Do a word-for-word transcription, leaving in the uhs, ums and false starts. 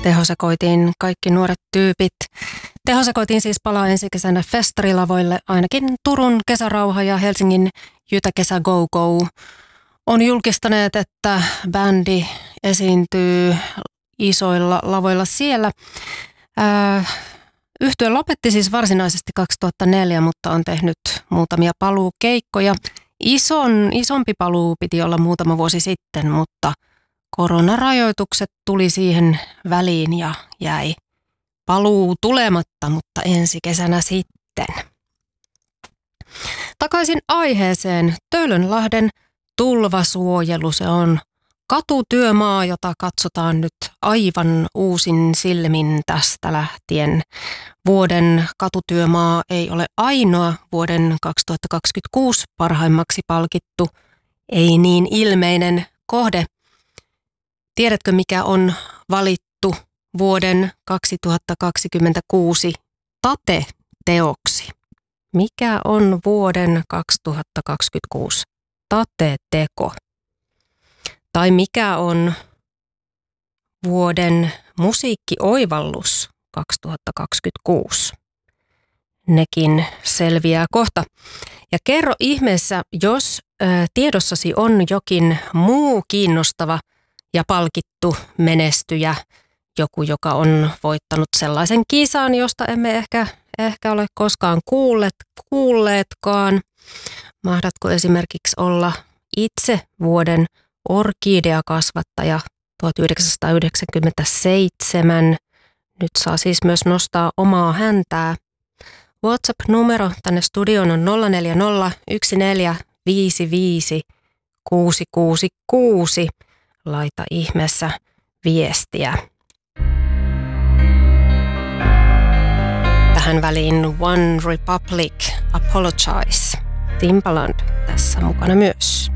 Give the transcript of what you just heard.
Tehosekoitin kaikki nuoret tyypit. Tehosekoitin siis palaa ensi kesänä festarilavoille, ainakin Turun Kesärauha ja Helsingin Jytäkesä Go Go on julkistaneet, että bändi esiintyy isoilla lavoilla siellä. Ää, Yhtye lopetti siis varsinaisesti kaksituhattaneljä, mutta on tehnyt muutamia paluukeikkoja. Ison, isompi paluu piti olla muutama vuosi sitten, mutta koronarajoitukset tuli siihen väliin ja jäi paluu tulematta, mutta ensi kesänä sitten. Takaisin aiheeseen. Töölönlahden tulvasuojelu, se on katutyömaa, jota katsotaan nyt aivan uusin silmin tästä lähtien. Vuoden katutyömaa ei ole ainoa vuoden kaksituhattakaksikymmentäkuusi parhaimmaksi palkittu, ei niin ilmeinen kohde. Tiedätkö, mikä on valittu vuoden kaksituhattakaksikymmentäkuusi tateteoksi? Mikä on vuoden kaksituhattakaksikymmentäkuusi tateteko? Tai mikä on vuoden musiikkioivallus kaksituhattakaksikymmentäkuusi? Nekin selviää kohta. Ja kerro ihmeessä, jos ö, tiedossasi on jokin muu kiinnostava ja palkittu menestyjä, joku, joka on voittanut sellaisen kisan, josta emme ehkä, ehkä ole koskaan kuulleet, kuulleetkaan. Mahdatko esimerkiksi olla itse vuoden orkideakasvattaja tuhatyhdeksänsataayhdeksänkymmentäseitsemän. Nyt saa siis myös nostaa omaa häntää. WhatsApp-numero tänne studioon on nolla neljä nolla yksi neljä viisi viisi kuusi kuusi kuusi. Laita ihmeessä viestiä. Tähän väliin One Republic, Apologize. Timbaland tässä mukana myös.